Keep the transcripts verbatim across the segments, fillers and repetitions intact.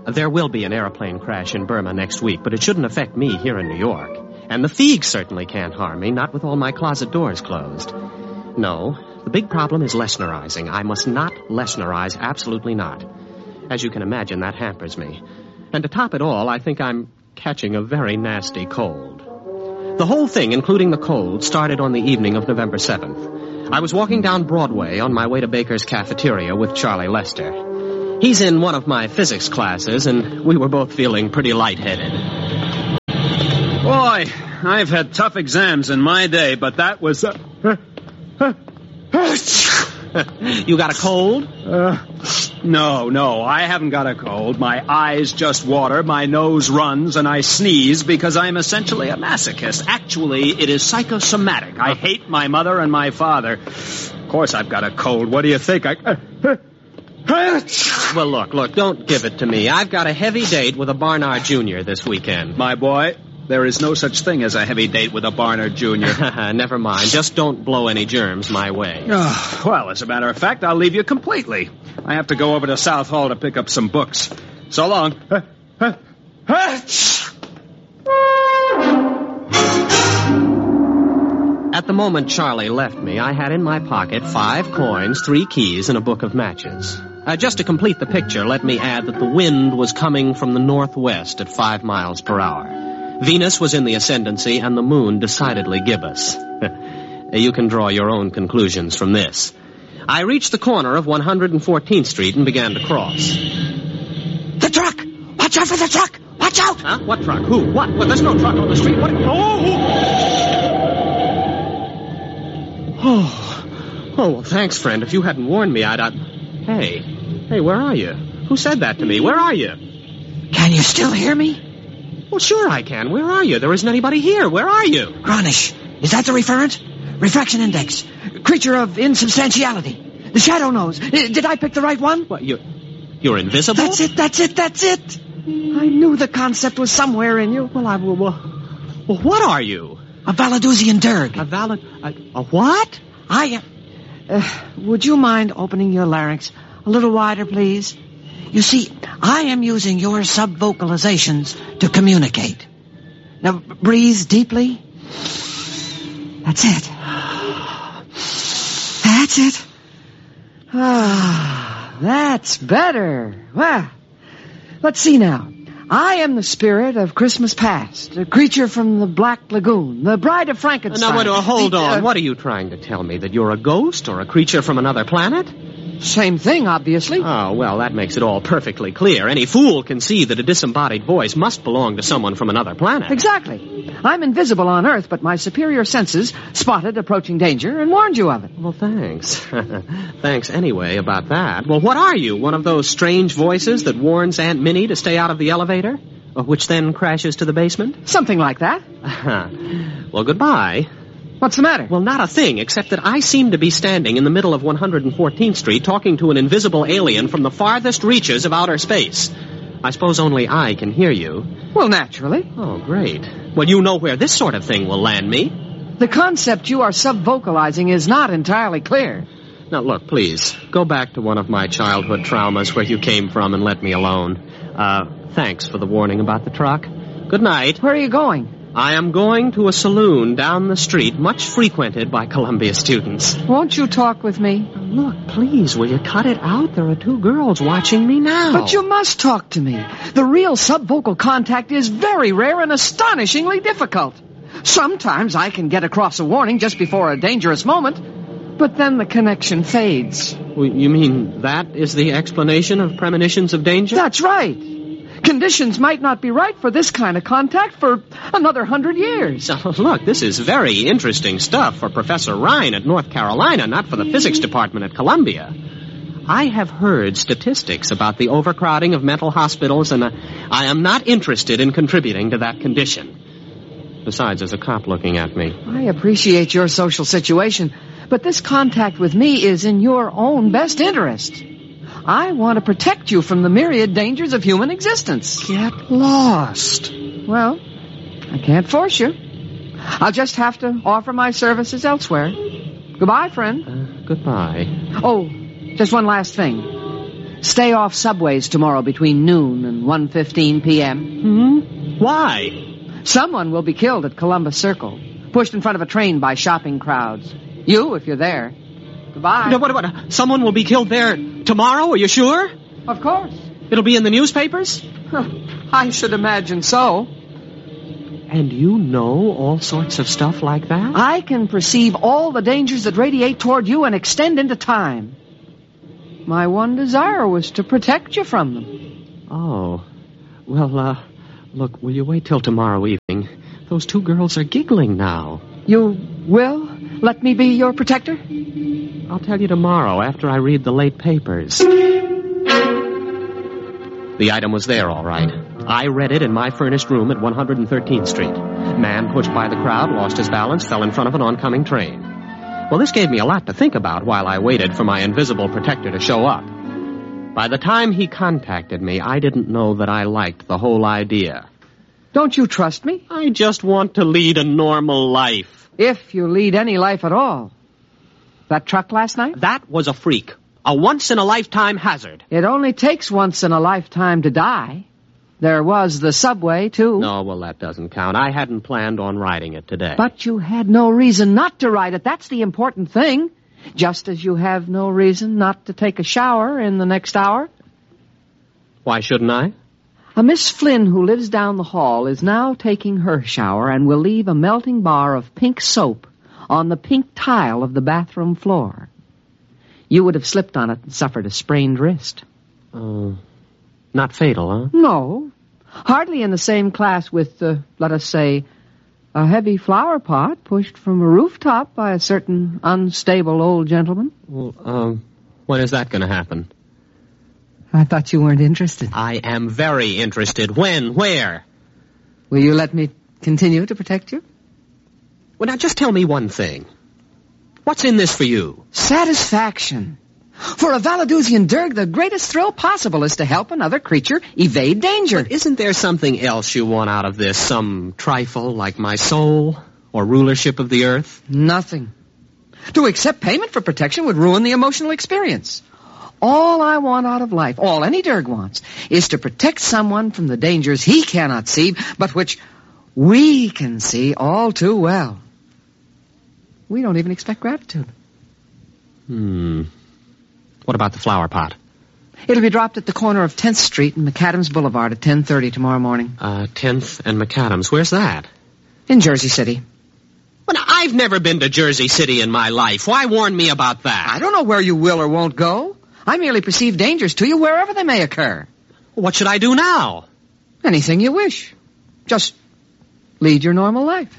There will be an airplane crash in Burma next week, but it shouldn't affect me here in New York. And the Feegs certainly can't harm me, not with all my closet doors closed. No, the big problem is Lessnerizing. I must not Lessnerize, absolutely not. As you can imagine, that hampers me. And to top it all, I think I'm catching a very nasty cold. The whole thing, including the cold, started on the evening of November seventh. I was walking down Broadway on my way to Baker's Cafeteria with Charlie Lester. He's in one of my physics classes, and we were both feeling pretty lightheaded. Boy, I've had tough exams in my day, but that was... Uh, uh, uh, uh, You got a cold? Uh, no, no, I haven't got a cold. My eyes just water, my nose runs, and I sneeze because I'm essentially a masochist. Actually, it is psychosomatic. I hate my mother and my father. Of course I've got a cold. What do you think? I... Uh, uh, Well, look, look, don't give it to me. I've got a heavy date with a Barnard Junior this weekend. My boy, there is no such thing as a heavy date with a Barnard Junior Never mind. Just don't blow any germs my way. Oh, well, as a matter of fact, I'll leave you completely. I have to go over to South Hall to pick up some books. So long. At the moment Charlie left me, I had in my pocket five coins, three keys, and a book of matches. Uh, just to complete the picture, let me add that the wind was coming from the northwest at five miles per hour. Venus was in the ascendancy, and the moon decidedly gibbous. You can draw your own conclusions from this. I reached the corner of one hundred fourteenth Street and began to cross. The truck! Watch out for the truck! Watch out! Huh? What truck? Who? What? Well, there's no truck on the street. What? Oh! Oh, oh well, thanks, friend. If you hadn't warned me, I'd... I'd... Hey. Hey, where are you? Who said that to me? Where are you? Can you still hear me? Well, sure I can. Where are you? There isn't anybody here. Where are you? Gronish. Is that the referent? Refraction index. Creature of insubstantiality. The shadow knows. Did I pick the right one? What, you... You're invisible? That's it, that's it, that's it. I knew the concept was somewhere in you. Well, I... Well, well, well what are you? A Valadusian Derg. A valid... A, a what? I... Uh, would you mind opening your larynx a little wider, please? You see, I am using your sub-vocalizations to communicate. Now, breathe deeply. That's it. That's it. Ah, that's better. Well, let's see now. I am the spirit of Christmas past, a creature from the Black Lagoon, the bride of Frankenstein. Now, wait, uh, hold the, on. Uh, what are you trying to tell me? That you're a ghost or a creature from another planet? Same thing, obviously. Oh, well, that makes it all perfectly clear. Any fool can see that a disembodied voice must belong to someone from another planet. Exactly. I'm invisible on Earth, but my superior senses spotted approaching danger and warned you of it. Well, thanks. Thanks anyway about that. Well, what are you? One of those strange voices that warns Aunt Minnie to stay out of the elevator? Which then crashes to the basement? Something like that. Well, goodbye. What's the matter? Well, not a thing, except that I seem to be standing in the middle of one hundred fourteenth Street talking to an invisible alien from the farthest reaches of outer space. I suppose only I can hear you. Well, naturally. Oh, great. Well, you know where this sort of thing will land me. The concept you are sub-vocalizing is not entirely clear. Now, look, please, go back to one of my childhood traumas where you came from and let me alone. Uh, thanks for the warning about the truck. Good night. Where are you going? I am going to a saloon down the street, much frequented by Columbia students. Won't you talk with me? Look, please, will you cut it out? There are two girls watching me now. But you must talk to me. The real subvocal contact is very rare and astonishingly difficult. Sometimes I can get across a warning just before a dangerous moment, but then the connection fades. Well, you mean that is the explanation of premonitions of danger? That's right. Conditions might not be right for this kind of contact for another hundred years. Oh, look, this is very interesting stuff for Professor Ryan at North Carolina, not for the physics department at Columbia. I have heard statistics about the overcrowding of mental hospitals, and uh, I am not interested in contributing to that condition. Besides, there's a cop looking at me. I appreciate your social situation, but this contact with me is in your own best interest. I want to protect you from the myriad dangers of human existence. Get lost. Well, I can't force you. I'll just have to offer my services elsewhere. Goodbye, friend. Uh, goodbye. Oh, just one last thing. Stay off subways tomorrow between noon and one fifteen p.m. Hmm? Why? Someone will be killed at Columbus Circle, pushed in front of a train by shopping crowds. You, if you're there. Goodbye. No, what, what, someone will be killed there tomorrow? Are you sure? Of course. It'll be in the newspapers? I should imagine so. And you know all sorts of stuff like that? I can perceive all the dangers that radiate toward you and extend into time. My one desire was to protect you from them. Oh. Well, uh, look, will you wait till tomorrow evening? Those two girls are giggling now. You will let me be your protector? I'll tell you tomorrow after I read the late papers. The item was there, all right. I read it in my furnished room at one hundred thirteenth Street. Man pushed by the crowd, lost his balance, fell in front of an oncoming train. Well, this gave me a lot to think about while I waited for my invisible protector to show up. By the time he contacted me, I didn't know that I liked the whole idea. Don't you trust me? I just want to lead a normal life. If you lead any life at all. That truck last night? That was a freak. A once-in-a-lifetime hazard. It only takes once in a lifetime to die. There was the subway, too. No, well, that doesn't count. I hadn't planned on riding it today. But you had no reason not to ride it. That's the important thing. Just as you have no reason not to take a shower in the next hour. Why shouldn't I? A Miss Flynn who lives down the hall is now taking her shower and will leave a melting bar of pink soap on the pink tile of the bathroom floor. You would have slipped on it and suffered a sprained wrist. Oh, uh, not fatal, huh? No. Hardly in the same class with, uh, let us say, a heavy flower pot pushed from a rooftop by a certain unstable old gentleman. Well, um, when is that going to happen? I thought you weren't interested. I am very interested. When? Where? Will you let me continue to protect you? Well, now, just tell me one thing. What's in this for you? Satisfaction. For a Valadusian Derg, the greatest thrill possible is to help another creature evade danger. But isn't there something else you want out of this? Some trifle like my soul or rulership of the earth? Nothing. To accept payment for protection would ruin the emotional experience. All I want out of life, all any Derg wants, is to protect someone from the dangers he cannot see, but which we can see all too well. We don't even expect gratitude. Hmm. What about the flower pot? It'll be dropped at the corner of tenth Street and McAdams Boulevard at ten thirty tomorrow morning. Uh, tenth and McAdams. Where's that? In Jersey City. Well, now, I've never been to Jersey City in my life. Why warn me about that? I don't know where you will or won't go. I merely perceive dangers to you wherever they may occur. What should I do now? Anything you wish. Just lead your normal life.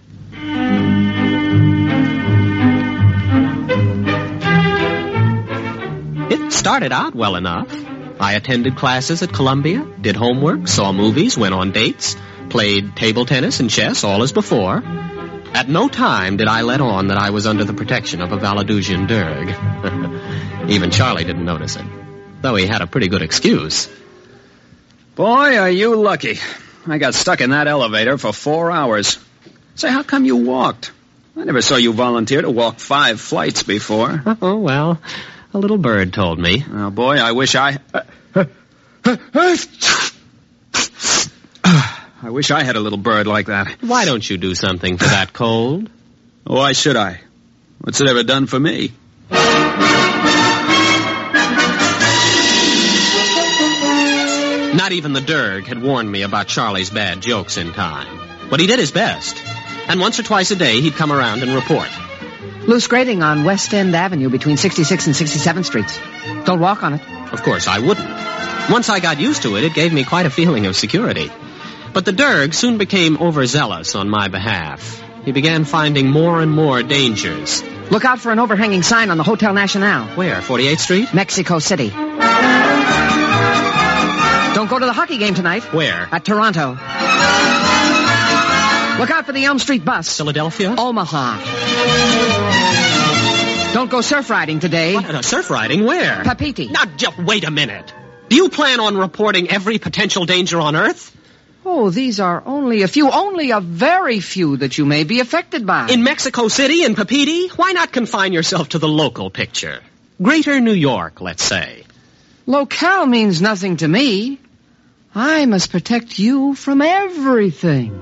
It started out well enough. I attended classes at Columbia, did homework, saw movies, went on dates, played table tennis and chess, all as before. At no time did I let on that I was under the protection of a Valadusian Derg. Even Charlie didn't notice it, though he had a pretty good excuse. Boy, are you lucky. I got stuck in that elevator for four hours. Say, how come you walked? I never saw you volunteer to walk five flights before. Oh, well, a little bird told me. Oh, boy, I wish I... I wish I had a little bird like that. Why don't you do something for that cold? Why should I? What's it ever done for me? Not even the Derg had warned me about Charlie's bad jokes in time. But he did his best. And once or twice a day, he'd come around and report. Loose grading on West End Avenue between sixty-sixth and sixty-seventh Streets. Don't walk on it. Of course, I wouldn't. Once I got used to it, it gave me quite a feeling of security. But the Derg soon became overzealous on my behalf. He began finding more and more dangers. Look out for an overhanging sign on the Hotel Nacional. Where, forty-eighth Street? Mexico City. Don't go to the hockey game tonight. Where? At Toronto. Look out for the Elm Street bus. Philadelphia? Omaha. Don't go surf riding today. What? Uh, surf riding? Where? Papiti. Now, just wait a minute. Do you plan on reporting every potential danger on Earth? Oh, these are only a few, only a very few that you may be affected by. In Mexico City and Papiti? Why not confine yourself to the local picture? Greater New York, let's say. Locale means nothing to me. I must protect you from everything.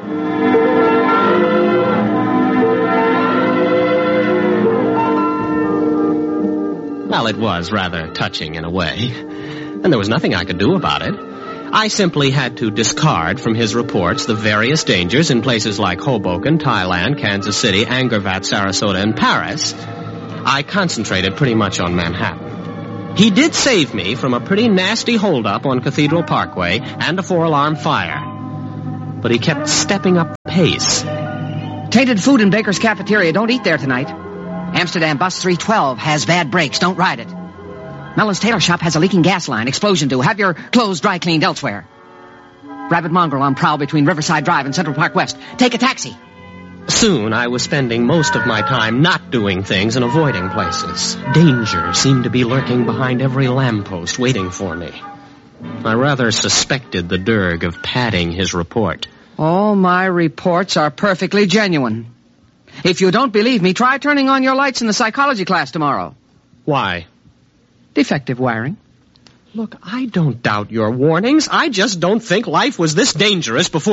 Well, it was rather touching in a way, and there was nothing I could do about it. I simply had to discard from his reports the various dangers in places like Hoboken, Thailand, Kansas City, Angkor-Wat, Sarasota, and Paris. I concentrated pretty much on Manhattan. He did save me from a pretty nasty holdup on Cathedral Parkway and a four-alarm fire. But he kept stepping up the pace. Tainted food in Baker's cafeteria. Don't eat there tonight. Amsterdam bus three twelve has bad brakes. Don't ride it. Mellon's tailor shop has a leaking gas line. Explosion due. Have your clothes dry cleaned elsewhere. Rabbit mongrel on prowl between Riverside Drive and Central Park West. Take a taxi. Soon I was spending most of my time not doing things and avoiding places. Danger seemed to be lurking behind every lamppost waiting for me. I rather suspected the Derg of padding his report. All my reports are perfectly genuine. If you don't believe me, try turning on your lights in the psychology class tomorrow. Why? Defective wiring. Look, I don't doubt your warnings. I just don't think life was this dangerous before